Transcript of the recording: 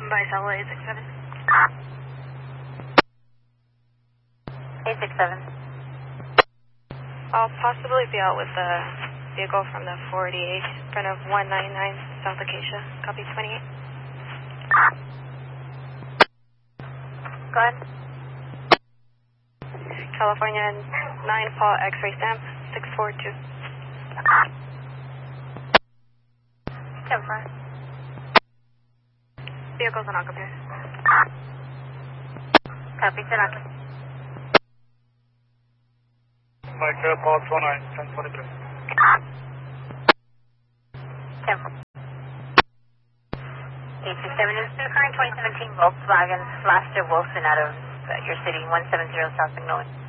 by Salo 867. 867. I'll possibly be out with the vehicle from the 48 in front of 199 South Acacia. Copy 28. Go ahead. California 9 Paul X-ray stamp 642. 10-4. Vehicle's an occupier. Copy, Tanaka. Mike, Paul 29, 1023. 10-4. 867 is the current 2017 Volkswagen Blaster Wilson out of your city, 170 South Magnolia.